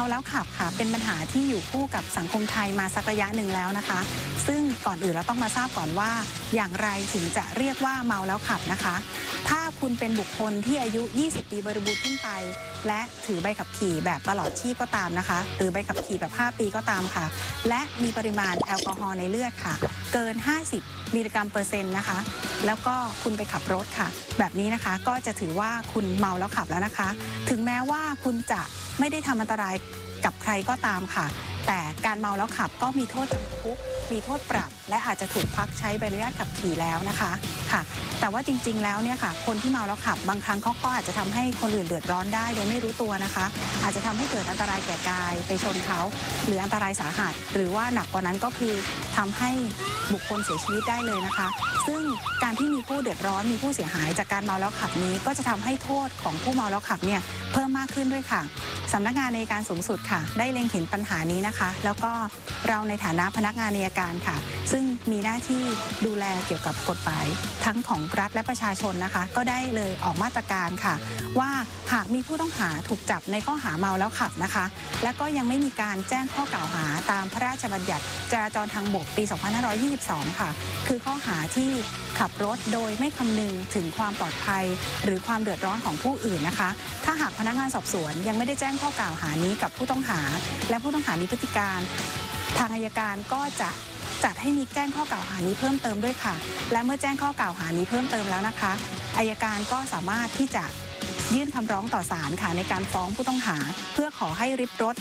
เมาแล้วขับค่ะเป็นปัญหาที่อยู่คู่กับสังคมไทยมาสักระยะหนึ่งแล้วนะคะซึ่งก่อนอื่นเราต้องมาทราบก่อนว่าอย่างไรถึงจะเรียกว่าเมาแล้วขับนะคะถ้าคุณเป็นบุคคลที่อายุ 20 ปีบริบูรณ์ขึ้นไปและถือใบขับขี่แบบตลอดชีพก็ตามนะคะหรือใบขับขี่แบบ 5 ปีก็ตามค่ะและมีปริมาณแอลกอฮอล์ในเลือดค่ะเกิน 50 มิลลิกรัมเปอร์เซ็นต์นะคะแล้วก็คุณไปขับรถค่ะแบบนี้นะคะก็จะถือว่าคุณเมาแล้วขับแล้วนะคะถึงแม้ว่าคุณจะไม่ได้ทำอันตรายกับใครก็ตามค่ะแต่การเมาแล้วขับก็มีโทษจำคุกมีโทษปรับและอาจจะถูกพักใช้ใบอนุญาตขับขี่แล้วนะคะค่ะแต่ว่าจริงๆแล้วเนี่ยค่ะคนที่เมาแล้วขับบางครั้งเขาก็อาจจะทำให้คนอื่นเดือดร้อนได้โดยไม่รู้ตัวนะคะอาจจะทำให้เกิดอันตรายแก่กายไปชนเขาหรืออันตรายสาหัสหรือว่าหนักกว่านั้นก็คือทำให้บุคคลเสียชีวิตได้เลยนะคะซึ่งการที่มีผู้เดือดร้อนมีผู้เสียหายจากการเมาแล้วขับนี้ก็จะทำให้โทษของผู้เมาแล้วขับเนี่ยเพิ่มมากขึ้นด้วยค่ะสำนักงานอัยการสูงสุดค่ะได้เล็งเห็นปัญหานี้นะคะแล้วก็เราในฐานะพนักงานอัยการค่ะซึ่งมีหน้าที่ดูแลเกี่ยวกับกฎหมายทั้งของรัฐและประชาชนนะคะก็ได้เลยออกมาตรการค่ะว่าหากมีผู้ต้องหาถูกจับในข้อหาเมาแล้วขับนะคะและก็ยังไม่มีการแจ้งข้อกล่าวหาตามพระราชบัญญัติจราจรทางบกปี 2522 ค่ะคือข้อหาที่ขับรถโดยไม่คำนึงถึงความปลอดภัยหรือความเดือดร้อนของผู้อื่นนะคะถ้าหากพนักงานสอบสวนยังไม่ได้แจ้งข้อกล่าวหานี้กับผู้ต้องหาและผู้ต้องหามีพฤติการทางอัยการก็จะจัดให้มีแจ้งข้อกล่าวหานี้เพิ่มเติมด้วยค่ะและเมื่อแจ้งข้อกล่าวหานี้เพิ่มเติมแล้วนะคะอัยการก็สามารถที่จะยื่นคำร้องต่อศาลค่ะในการฟ้องผู้ต้องหาเพื่อขอให้ริบรถ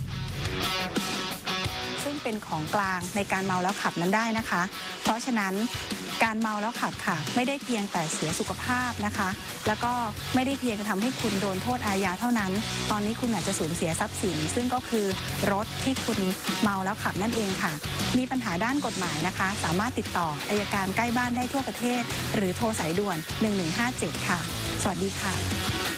ซึ่งเป็นของกลางในการเมาแล้วขับนั้นได้นะคะเพราะฉะนั้นการเมาแล้วขับค่ะไม่ได้เพียงแต่เสียสุขภาพนะคะแล้วก็ไม่ได้เพียงทำให้คุณโดนโทษอาญาเท่านั้นตอนนี้คุณอาจจะสูญเสียทรัพย์สินซึ่งก็คือรถที่คุณเมาแล้วขับนั่นเองค่ะมีปัญหาด้านกฎหมายนะคะสามารถติดต่ออัยการใกล้บ้านได้ทั่วประเทศหรือโทรสายด่วน1157ค่ะสวัสดีค่ะ